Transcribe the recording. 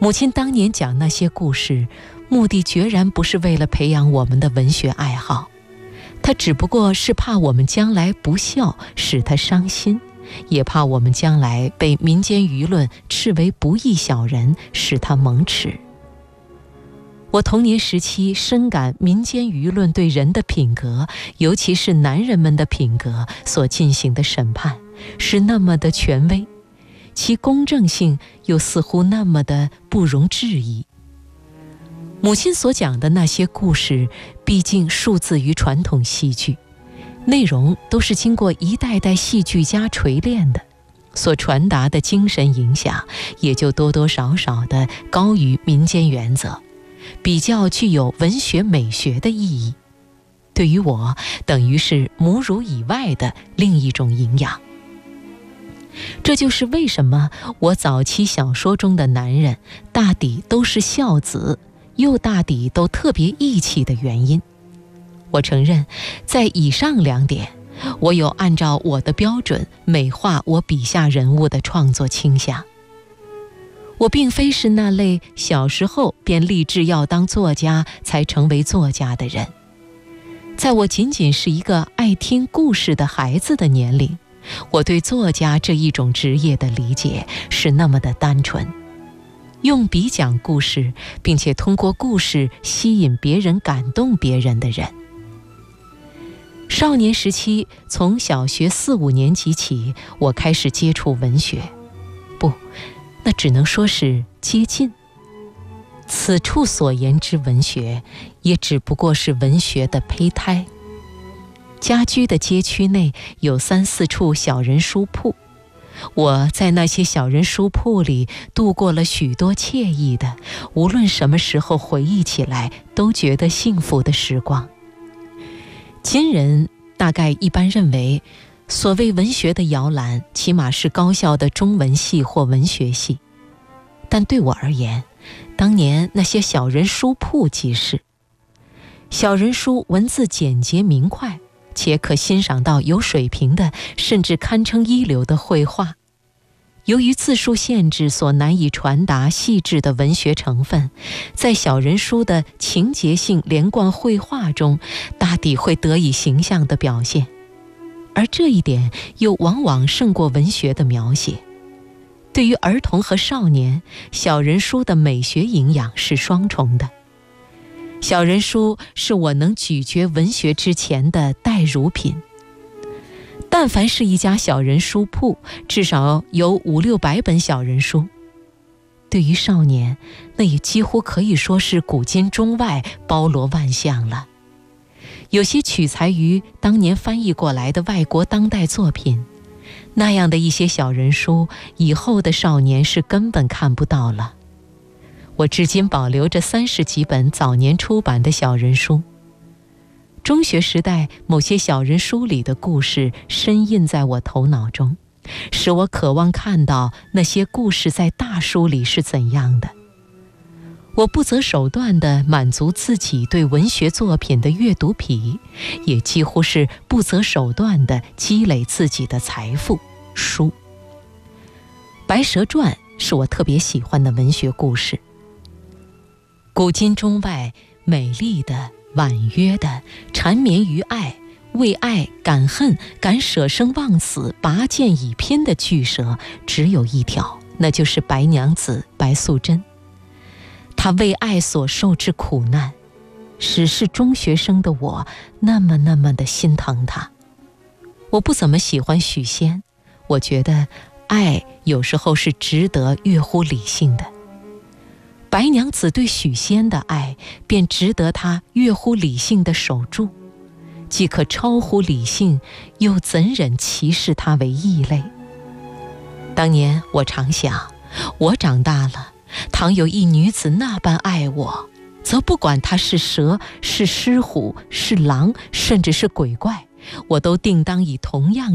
母亲当年讲那些故事，目的决然不是为了培养我们的文学爱好，她只不过是怕我们将来不孝，使她伤心，也怕我们将来被民间舆论斥为不义小人，使她蒙耻。我童年时期深感民间舆论对人的品格，尤其是男人们的品格所进行的审判，是那么的权威，其公正性又似乎那么的不容置疑。母亲所讲的那些故事，毕竟数自于传统戏剧，内容都是经过一代代戏剧家锤炼的，所传达的精神影响也就多多少少的高于民间原则，比较具有文学美学的意义。对于我，等于是母乳以外的另一种营养。这就是为什么我早期小说中的男人大抵都是孝子，又大抵都特别义气的原因。我承认，在以上两点，我有按照我的标准美化我笔下人物的创作倾向。我并非是那类小时候便立志要当作家才成为作家的人，在我仅仅是一个爱听故事的孩子的年龄，我对作家这一种职业的理解是那么的单纯，用笔讲故事，并且通过故事吸引别人、感动别人的人。少年时期，从小学4、5年级起，我开始接触文学，那只能说是接近。此处所言之文学，也只不过是文学的胚胎。家居的街区内有3、4处小人书铺，我在那些小人书铺里度过了许多惬意的，无论什么时候回忆起来都觉得幸福的时光。今人大概一般认为，所谓文学的摇篮，起码是高校的中文系或文学系，但对我而言，当年那些小人书铺即是。小人书文字简洁明快，且可欣赏到有水平的，甚至堪称一流的绘画。由于字数限制所难以传达细致的文学成分，在小人书的情节性连贯绘画中，大抵会得以形象的表现，而这一点又往往胜过文学的描写。对于儿童和少年，小人书的美学营养是双重的。小人书是我能咀嚼文学之前的代乳品。但凡是一家小人书铺，至少有5、600本小人书。对于少年，那也几乎可以说是古今中外包罗万象了。有些取材于当年翻译过来的外国当代作品，那样的一些小人书，以后的少年是根本看不到了。我至今保留着30几本早年出版的小人书。中学时代某些小人书里的故事深印在我头脑中，使我渴望看到那些故事在大书里是怎样的。我不择手段地满足自己对文学作品的阅读癖，也几乎是不择手段地积累自己的财富书。《白蛇传》是我特别喜欢的文学故事，古今中外美丽的、婉约的、缠绵于爱、为爱敢恨、敢舍生忘死、拔剑以拼的巨蛇只有一条，那就是白娘子白素贞。她为爱所受之苦难，使是中学生的我那么的心疼她。我不怎么喜欢许仙，我觉得爱有时候是值得越乎理性的。白娘子对许仙的爱，便值得她越乎理性的守住，既可超乎理性，又怎忍歧视她为异类？当年我常想，我长大了，倘有一女子那般爱我，则不管她是蛇、是狮虎、是狼，甚至是鬼怪，我都定当以同样